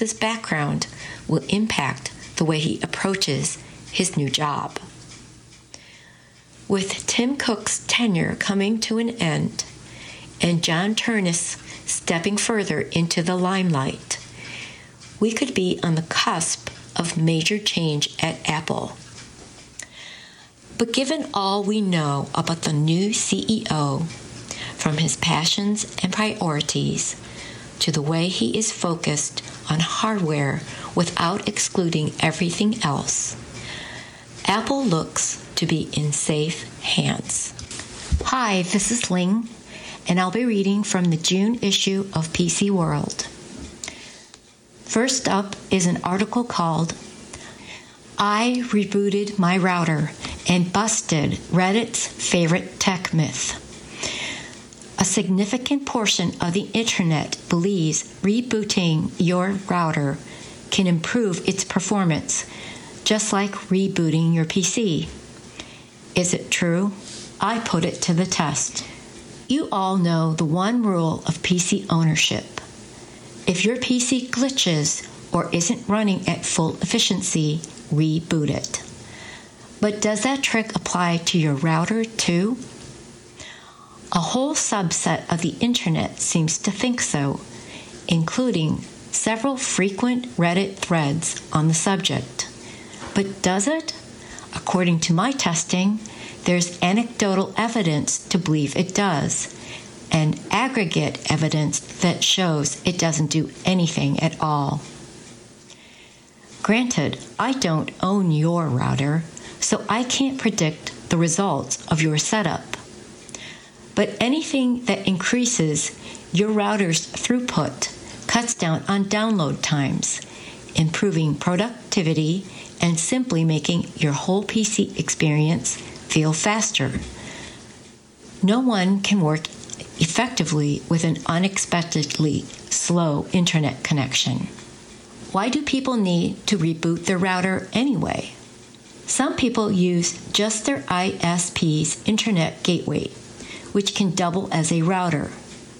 This background will impact the way he approaches his new job. With Tim Cook's tenure coming to an end and John Ternus stepping further into the limelight, we could be on the cusp of major change at Apple. But given all we know about the new CEO, from his passions and priorities to the way he is focused on hardware without excluding everything else, Apple looks to be in safe hands. Hi, this is Ling, and I'll be reading from the June issue of PC World. First up is an article called I Rebooted My Router and Busted Reddit's Favorite Tech Myth. A significant portion of the internet believes rebooting your router can improve its performance, just like rebooting your PC. Is it true? I put it to the test. You all know the one rule of PC ownership. If your PC glitches or isn't running at full efficiency, reboot it. But does that trick apply to your router too? A whole subset of the internet seems to think so, including several frequent Reddit threads on the subject. But does it? According to my testing, there's anecdotal evidence to believe it does, and aggregate evidence that shows it doesn't do anything at all. Granted, I don't own your router, so I can't predict the results of your setup. But anything that increases your router's throughput cuts down on download times, improving productivity and simply making your whole PC experience feel faster. No one can work effectively with an unexpectedly slow internet connection. Why do people need to reboot their router anyway? Some people use just their ISP's internet gateway, which can double as a router.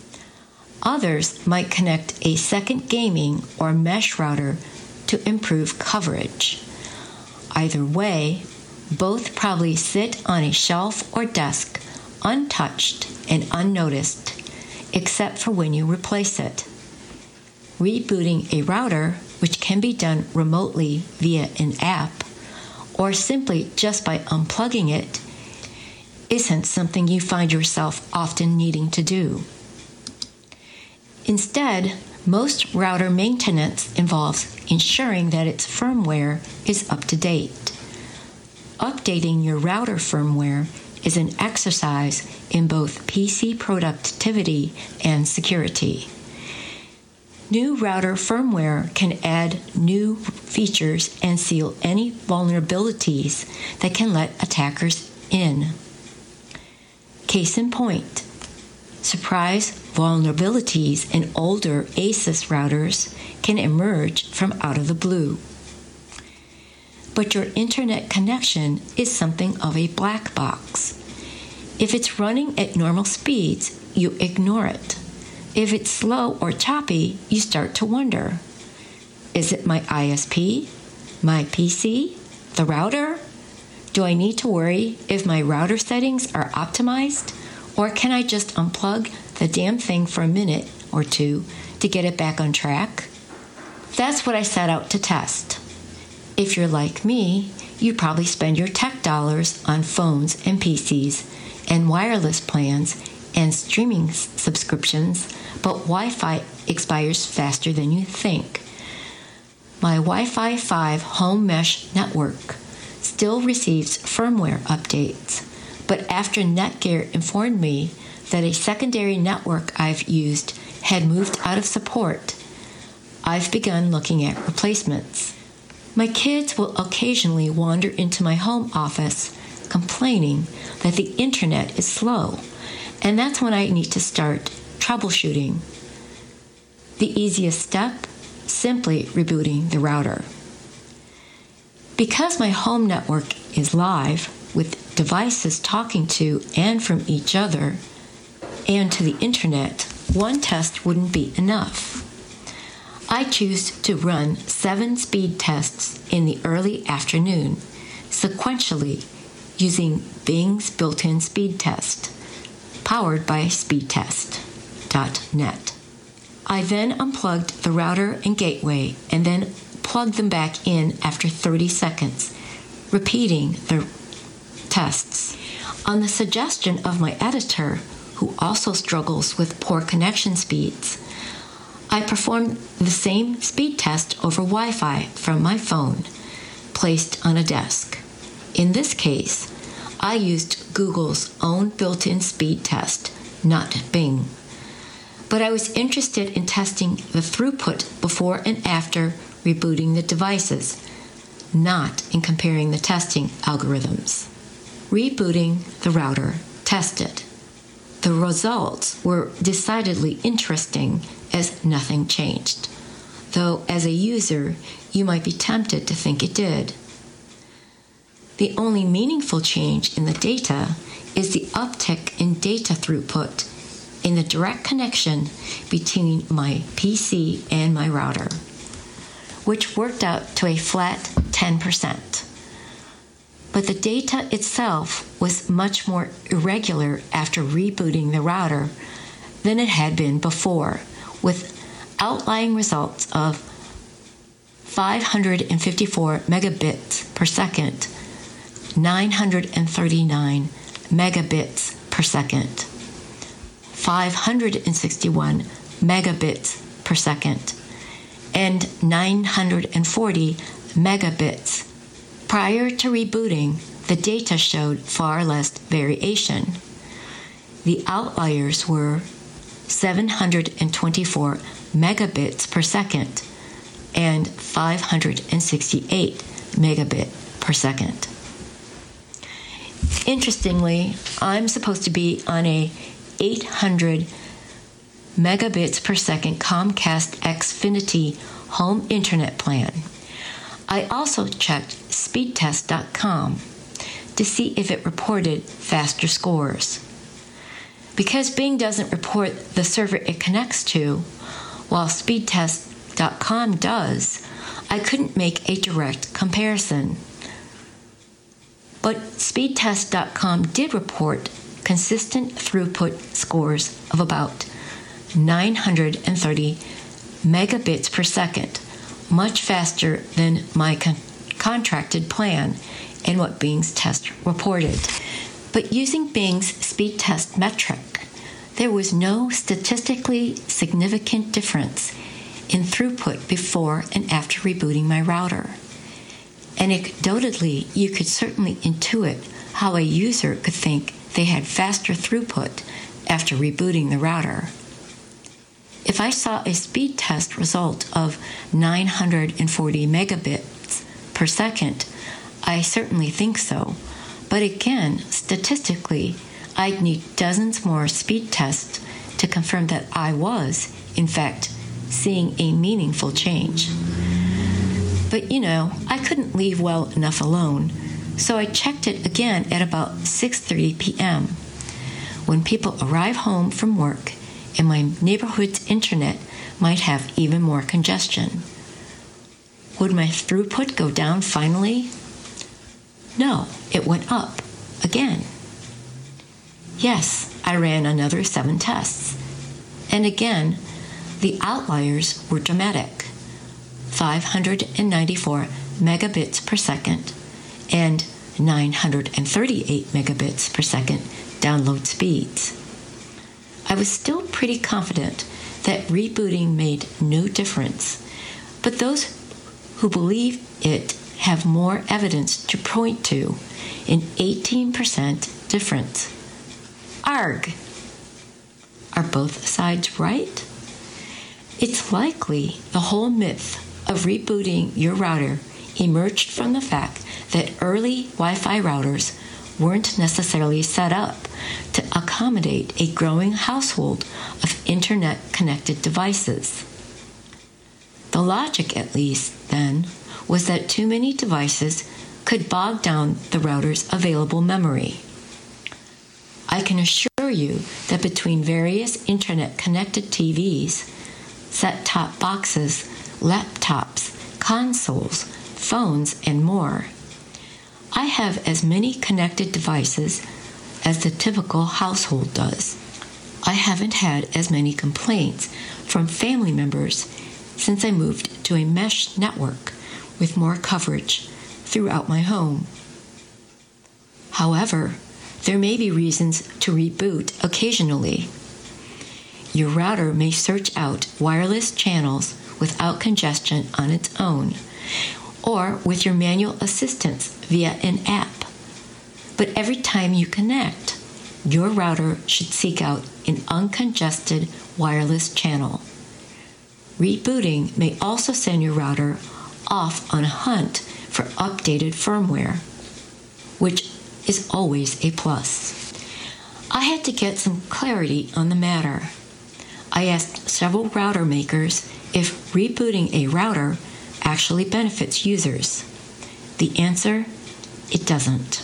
Others might connect a second gaming or mesh router to improve coverage. Either way, both probably sit on a shelf or desk, untouched and unnoticed, except for when you replace it. Rebooting a router, which can be done remotely via an app, or simply just by unplugging it, isn't something you find yourself often needing to do. Instead, most router maintenance involves ensuring that its firmware is up to date. Updating your router firmware is an exercise in both PC productivity and security. New router firmware can add new features and seal any vulnerabilities that can let attackers in. Case in point, surprise vulnerabilities in older Asus routers can emerge from out of the blue. But your internet connection is something of a black box. If it's running at normal speeds, you ignore it. If it's slow or choppy, you start to wonder, is it my ISP, my PC, the router? Do I need to worry if my router settings are optimized? Or can I just unplug the damn thing for a minute or two to get it back on track? That's what I set out to test. If you're like me, you probably spend your tech dollars on phones and PCs and wireless plans and streaming subscriptions, but Wi-Fi expires faster than you think. My Wi-Fi 5 home mesh network still receives firmware updates, but after Netgear informed me that a secondary network I've used had moved out of support, I've begun looking at replacements. My kids will occasionally wander into my home office complaining that the internet is slow, and that's when I need to start troubleshooting. The easiest step? Simply rebooting the router. Because my home network is live, with devices talking to and from each other, and to the internet, one test wouldn't be enough. I choose to run 7 speed tests in the early afternoon, sequentially using Bing's built-in speed test, powered by speedtest.net. I then unplugged the router and gateway and then plugged them back in after 30 seconds, repeating the tests. On the suggestion of my editor, who also struggles with poor connection speeds, I performed the same speed test over Wi-Fi from my phone, placed on a desk. In this case, I used Google's own built-in speed test, not Bing. But I was interested in testing the throughput before and after rebooting the devices, not in comparing the testing algorithms. Rebooting the router tested. The results were decidedly interesting as nothing changed, though as a user, you might be tempted to think it did. The only meaningful change in the data is the uptick in data throughput in the direct connection between my PC and my router, which worked out to a flat 10%. But the data itself was much more irregular after rebooting the router than it had been before, with outlying results of 554 megabits per second, 939 megabits per second, 561 megabits per second, and 940 megabits. Prior to rebooting, the data showed far less variation. The outliers were 724 megabits per second and 568 megabit per second. Interestingly, I'm supposed to be on a 800 megabits per second Comcast Xfinity home internet plan. I also checked speedtest.com to see if it reported faster scores. Because Bing doesn't report the server it connects to, while speedtest.com does, I couldn't make a direct comparison. But speedtest.com did report consistent throughput scores of about 930 megabits per second, much faster than my contracted plan and what Bing's test reported. But using Bing's speed test metric, there was no statistically significant difference in throughput before and after rebooting my router. Anecdotally, you could certainly intuit how a user could think they had faster throughput after rebooting the router. If I saw a speed test result of 940 megabits per second, I certainly think so. But again, statistically, I'd need dozens more speed tests to confirm that I was, in fact, seeing a meaningful change. But I couldn't leave well enough alone, so I checked it again at about 6:30 p.m. when people arrive home from work and my neighborhood's internet might have even more congestion. Would my throughput go down finally? No, it went up again. Yes, I ran another 7 tests. And again, the outliers were dramatic. 594 megabits per second and 938 megabits per second download speeds. I was still pretty confident that rebooting made no difference, but those who believe it have more evidence to point to an 18% difference. Arg! Are both sides right? It's likely the whole myth of rebooting your router emerged from the fact that early Wi-Fi routers weren't necessarily set up to accommodate a growing household of internet-connected devices. The logic, at least, then, was that too many devices could bog down the router's available memory. I can assure you that between various internet-connected TVs, set-top boxes, laptops, consoles, phones, and more. I have as many connected devices as the typical household does. I haven't had as many complaints from family members since I moved to a mesh network with more coverage throughout my home. However, there may be reasons to reboot occasionally. Your router may search out wireless channels without congestion on its own, or with your manual assistance via an app. But every time you connect, your router should seek out an uncongested wireless channel. Rebooting may also send your router off on a hunt for updated firmware, which is always a plus. I had to get some clarity on the matter. I asked several router makers if rebooting a router actually benefits users. The answer, it doesn't.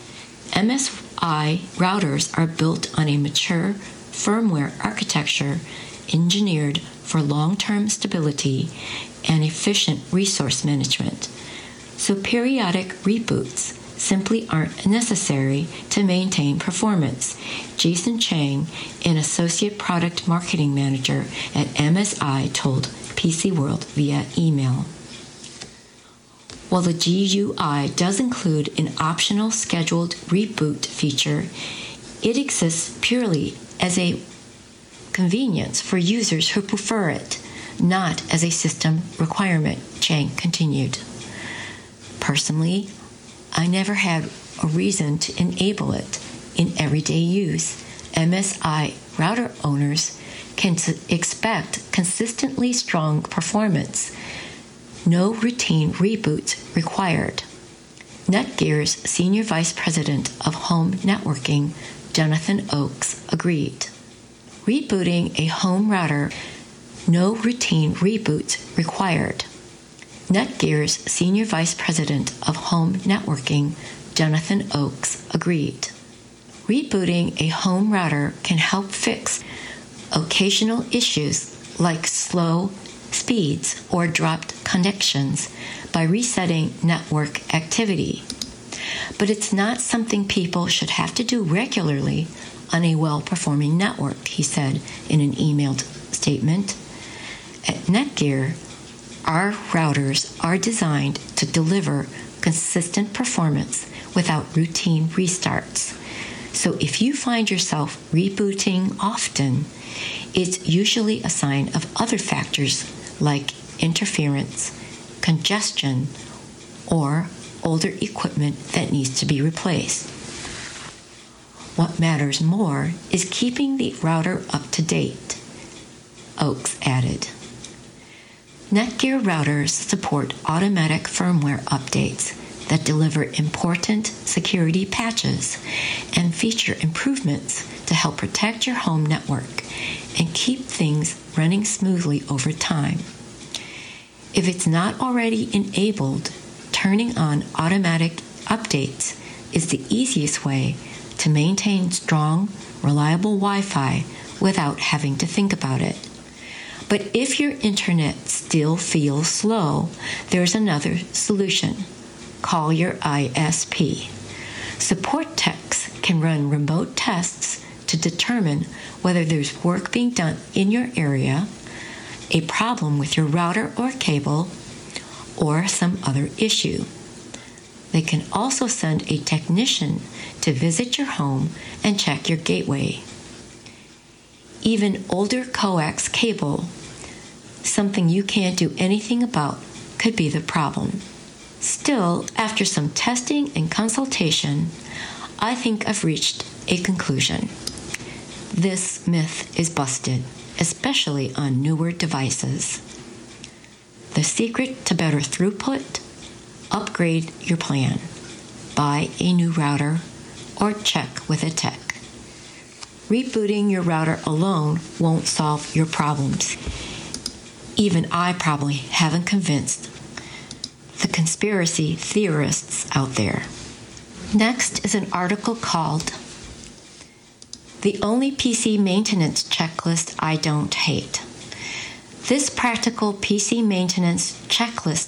MSI routers are built on a mature firmware architecture engineered for long-term stability and efficient resource management, so periodic reboots simply aren't necessary to maintain performance. Jason Chang, an associate product marketing manager at MSI, told PC World via email. While the GUI does include an optional scheduled reboot feature, it exists purely as a convenience for users who prefer it, not as a system requirement, Chang continued. Personally, I never had a reason to enable it in everyday use. MSI router owners can expect consistently strong performance. No routine reboots required. Netgear's Senior Vice President of Home Networking, Jonathan Oakes, agreed. Rebooting a home router, no routine reboots required. Netgear's Senior Vice President of Home Networking, Jonathan Oakes, agreed. Rebooting a home router can help fix occasional issues like slow speeds or dropped connections by resetting network activity. But it's not something people should have to do regularly on a well-performing network, he said in an emailed statement. At Netgear, our routers are designed to deliver consistent performance without routine restarts. So if you find yourself rebooting often, it's usually a sign of other factors like interference, congestion, or older equipment that needs to be replaced. What matters more is keeping the router up to date, Oakes added. Netgear routers support automatic firmware updates that deliver important security patches and feature improvements to help protect your home network and keep things running smoothly over time. If it's not already enabled, turning on automatic updates is the easiest way to maintain strong, reliable Wi-Fi without having to think about it. But if your internet still feels slow, there's another solution. Call your ISP. Support techs can run remote tests to determine whether there's work being done in your area, a problem with your router or cable, or some other issue. They can also send a technician to visit your home and check your gateway. Even older coax cable, something you can't do anything about, could be the problem. Still, after some testing and consultation, I think I've reached a conclusion. This myth is busted, especially on newer devices. The secret to better throughput? Upgrade your plan. Buy a new router or check with a tech. Rebooting your router alone won't solve your problems. Even I probably haven't convinced the conspiracy theorists out there. Next is an article called "The Only PC Maintenance Checklist I Don't Hate." This practical PC maintenance checklist